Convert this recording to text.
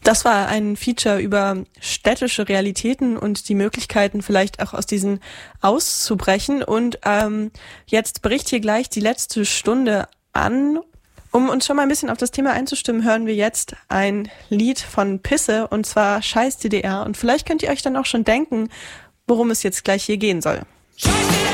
Das war ein Feature über städtische Realitäten und die Möglichkeiten, vielleicht auch aus diesen auszubrechen. Und jetzt bricht hier gleich die letzte Stunde an. Um uns schon mal ein bisschen auf das Thema einzustimmen, hören wir jetzt ein Lied von Pisse, und zwar Scheiß DDR. Und vielleicht könnt ihr euch dann auch schon denken, worum es jetzt gleich hier gehen soll. Scheiß DDR!